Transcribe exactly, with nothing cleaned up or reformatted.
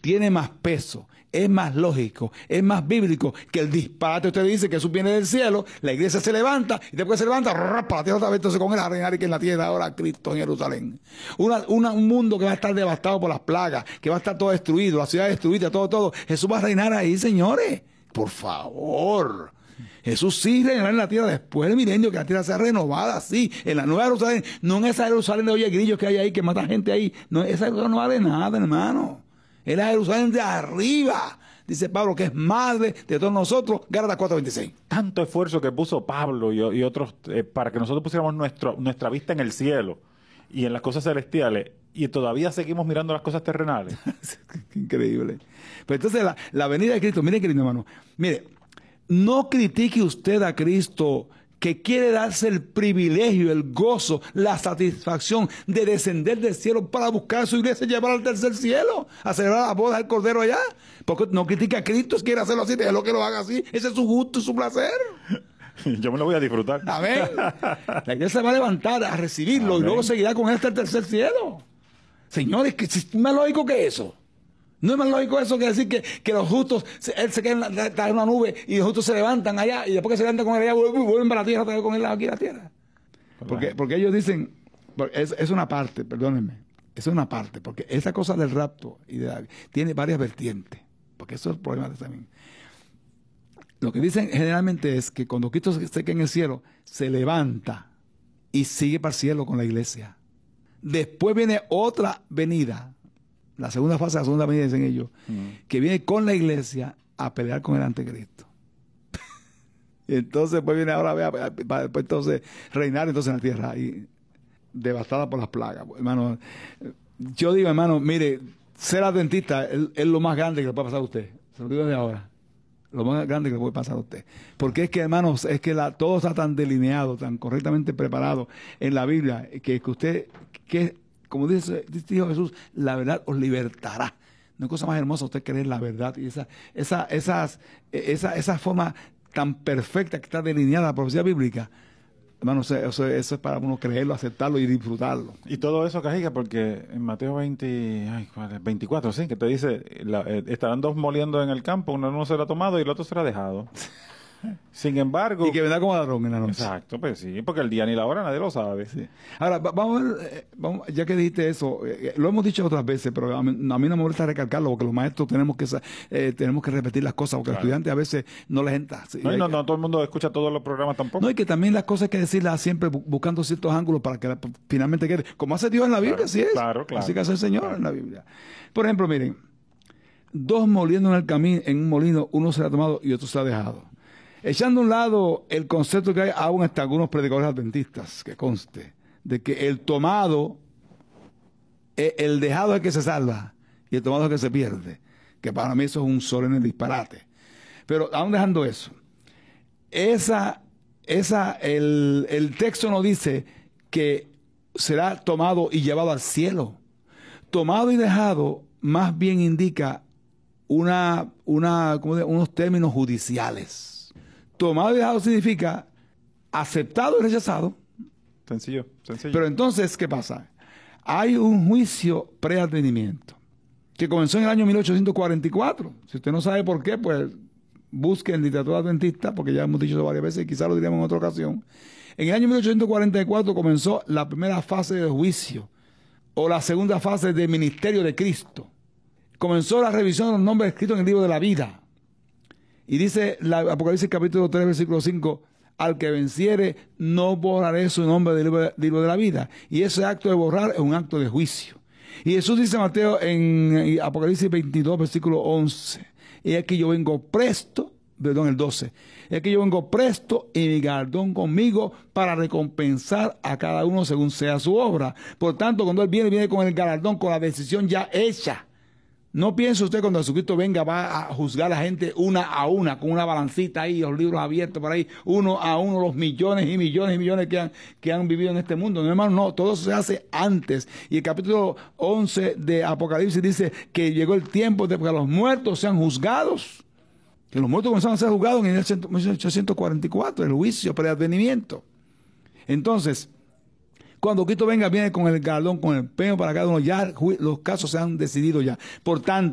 tiene más peso, es más lógico, es más bíblico que el disparate. Usted dice que Jesús viene del cielo, la iglesia se levanta, y después se levanta, rrr, para la tierra otra vez, entonces con él a reinar y que en la tierra ahora Cristo en Jerusalén. Una, una, un mundo que va a estar devastado por las plagas, que va a estar todo destruido, la ciudad destruida, todo, todo. Jesús va a reinar ahí, señores. Por favor. Jesús sí reinará en la tierra después del milenio, que la tierra sea renovada, sí, en la nueva Jerusalén, no en esa Jerusalén de oye grillos que hay ahí, que mata gente ahí. No, esa Jerusalén no vale nada, hermano. Es la Jerusalén de arriba. Dice Pablo, que es madre de todos nosotros. Gálatas cuatro veintiséis. Tanto esfuerzo que puso Pablo y, y otros eh, para que nosotros pusiéramos nuestro, nuestra vista en el cielo y en las cosas celestiales, y todavía seguimos mirando las cosas terrenales. Increíble. Pero entonces la, la venida de Cristo, mire querido hermano, mire, no critique usted a Cristo, que quiere darse el privilegio, el gozo, la satisfacción de descender del cielo para buscar a su iglesia y llevar al tercer cielo, a celebrar la boda del Cordero allá. Porque no critica a Cristo, quiere hacerlo así, déjelo que lo haga así. Ese es su gusto y su placer. Yo me lo voy a disfrutar. Amén. La iglesia va a levantar a recibirlo. Amén. Y luego seguirá con él hasta el tercer cielo. Señores, ¿qué es más lógico que eso? No es más lógico eso que decir que, que los justos, él se queda en, la, en una nube y los justos se levantan allá y después que se levantan con él allá vuelven, vuelven para la tierra otra vez con él aquí en la tierra. Porque, porque ellos dicen, es, es una parte, perdónenme, es una parte, porque esa cosa del rapto y de la, tiene varias vertientes, porque eso es el problema de también. Lo que dicen generalmente es que cuando Cristo se queda en el cielo, se levanta y sigue para el cielo con la iglesia. Después viene otra venida, la segunda fase, la segunda venida, dicen ellos, mm. que viene con la iglesia a pelear con el anticristo. Y entonces pues viene ahora para después entonces reinar entonces en la tierra y devastada por las plagas. Hermano, yo digo, hermano, mire, ser adventista es, es lo más grande que le puede pasar a usted. Se lo digo desde ahora. Lo más grande que le puede pasar a usted. Porque es que, hermanos, es que la, todo está tan delineado, tan correctamente preparado en la Biblia, que, que usted, que como dice, dijo Jesús, la verdad os libertará. No hay cosa más hermosa usted creer la verdad y esa, esa, esas, esa, esa forma tan perfecta que está delineada la profecía bíblica. Hermano, eso, eso, eso es para uno creerlo, aceptarlo y disfrutarlo. Y todo eso, Cajica, porque en Mateo veinte, ay, veinticuatro, sí, que te dice, la, eh, estarán dos moliendo en el campo, uno no será tomado y el otro será dejado. Sin embargo... Y que vendrá como ladrón en la noche. Exacto, pues sí, porque el día ni la hora nadie lo sabe. Sí. Ahora, vamos a ver, eh, vamos, ya que dijiste eso, eh, lo hemos dicho otras veces, pero a mí, a mí no me molesta recalcarlo, porque los maestros tenemos que eh, tenemos que repetir las cosas, porque claro. Los estudiantes a veces no les entra. No, y no, que, no todo el mundo escucha todos los programas tampoco. No, y que también las cosas hay que decirlas siempre buscando ciertos ángulos para que la, finalmente quede. Como hace Dios en la Biblia, claro, así es. Claro, claro. Así que hace el Señor claro. en la Biblia. Por ejemplo, miren, dos moliendo en el camino, en un molino, uno será tomado y otro será dejado. Echando a un lado el concepto que hay aún hasta algunos predicadores adventistas, que conste, de que el tomado, el dejado es el que se salva y el tomado es el que se pierde, que para mí eso es un solemne disparate. Pero aún dejando eso, esa, esa, el, el texto nos dice que será tomado y llevado al cielo. Tomado y dejado más bien indica una, una, ¿cómo digo? Unos términos judiciales. Tomado y dejado significa aceptado y rechazado. Sencillo, sencillo. Pero entonces, ¿qué pasa? Hay un juicio preadvenimiento que comenzó en el año mil ochocientos cuarenta y cuatro. Si usted no sabe por qué, pues busque en literatura adventista, porque ya hemos dicho eso varias veces y quizás lo diremos en otra ocasión. En el año mil ochocientos cuarenta y cuatro comenzó la primera fase de juicio, o la segunda fase del ministerio de Cristo. Comenzó la revisión de los nombres escritos en el libro de la vida. Y dice la Apocalipsis capítulo tres, versículo cinco, al que venciere no borraré su nombre del libro, libro de la vida. Y ese acto de borrar es un acto de juicio. Y Jesús dice a Mateo en Apocalipsis veintidós, versículo once, y aquí yo vengo presto, perdón, el doce, y aquí yo vengo presto y mi galardón conmigo para recompensar a cada uno según sea su obra. Por tanto, cuando Él viene, viene con el galardón, con la decisión ya hecha. No piense usted cuando Jesucristo venga va a juzgar a la gente una a una, con una balancita ahí, los libros abiertos por ahí, uno a uno, los millones y millones y millones que han, que han vivido en este mundo. No, hermano, no, todo eso se hace antes. Y el capítulo once de Apocalipsis dice que llegó el tiempo de que los muertos sean juzgados. Que los muertos comenzaron a ser juzgados en el mil ochocientos cuarenta y cuatro, el juicio, preadvenimiento. Entonces, cuando Cristo venga, viene con el galardón, con el premio para cada uno. Ya los casos se han decidido ya. Por tanto,